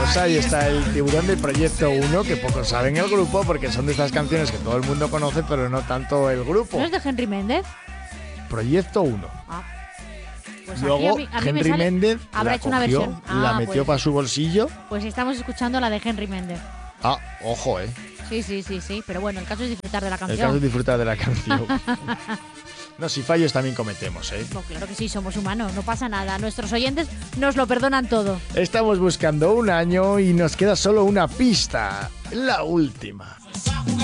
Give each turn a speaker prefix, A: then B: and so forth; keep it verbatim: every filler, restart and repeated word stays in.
A: Pues ahí está el Tiburón del Proyecto uno, que pocos saben el grupo porque son de estas canciones que todo el mundo conoce, pero no tanto el grupo.
B: ¿No es de Henry Méndez?
A: Proyecto uno.
B: Ah. Pues
A: Luego
B: aquí a mí, a mí
A: Henry
B: me sale,
A: Méndez
B: habrá
A: la
B: hecho una
A: cogió,
B: versión.
A: la
B: Ah,
A: metió
B: pues,
A: para su bolsillo.
B: pues estamos escuchando la de Henry Méndez.
A: Ah, ojo, eh.
B: Sí, sí, sí, sí. Pero bueno, el caso es disfrutar de la
A: El
B: canción.
A: caso es disfrutar de la canción. No, si fallos también cometemos, ¿eh?
B: No, claro que sí, somos humanos, no pasa nada. Nuestros oyentes nos lo perdonan todo.
A: Estamos buscando un año y nos queda solo una pista. La última.